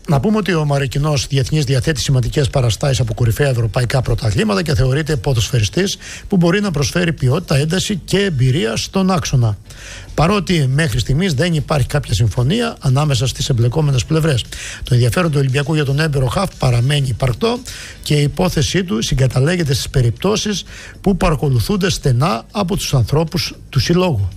Να πούμε ότι ο Μαροκινός διεθνής διαθέτει σημαντικές παραστάσεις από κορυφαία ευρωπαϊκά πρωταθλήματα και θεωρείται ποδοσφαιριστής που μπορεί να προσφέρει ποιότητα, ένταση και εμπειρία στον άξονα. Παρότι μέχρι στιγμής δεν υπάρχει κάποια συμφωνία ανάμεσα στις εμπλεκόμενες πλευρές. Το ενδιαφέρον του Ολυμπιακού για τον έμπειρο χαφ παραμένει υπαρκτό και η υπόθεσή του συγκαταλέγεται στις περιπτώσεις που παρακολουθούνται στενά από τους ανθρώπους του συλλόγου.